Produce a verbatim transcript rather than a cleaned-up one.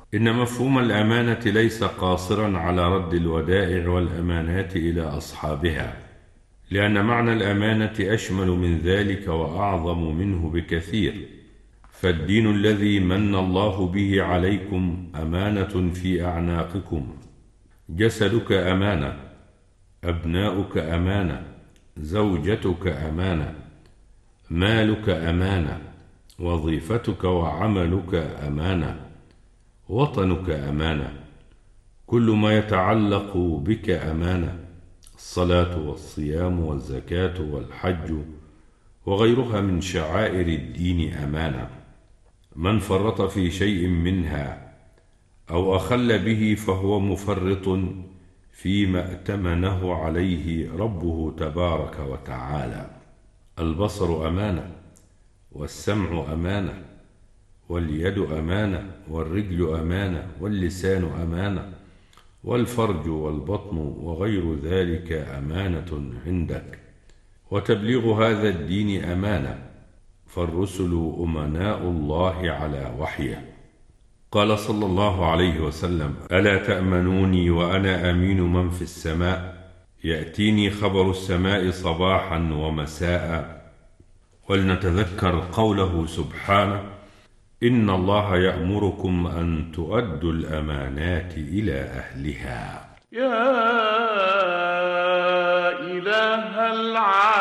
إن مفهوم الأمانة ليس قاصرا على رد الودائع والأمانات إلى أصحابها، لأن معنى الأمانة أشمل من ذلك وأعظم منه بكثير. فالدين الذي من الله به عليكم أمانة في أعناقكم، جسدك أمانة، أبناؤك أمانة، زوجتك أمانة، مالك أمانة، وظيفتك وعملك أمانة، وطنك أمانة، كل ما يتعلق بك أمانة، الصلاة والصيام والزكاة والحج وغيرها من شعائر الدين أمانة. من فرط في شيء منها أو أخل به فهو مفرط فيما ائتمنه عليه ربه تبارك وتعالى. البصر أمانة، والسمع أمانة، واليد أمانة، والرجل أمانة، واللسان أمانة، والفرج والبطن وغير ذلك أمانة عندك. وتبليغ هذا الدين أمانة، فالرسل أمناء الله على وحيه. قال صلى الله عليه وسلم: ألا تأمنوني وأنا أمين من في السماء، يأتيني خبر السماء صباحا ومساء. ولنتذكر قوله سبحانه: إن الله يأمركم أن تؤدوا الأمانات إلى أهلها. يا إله العالمين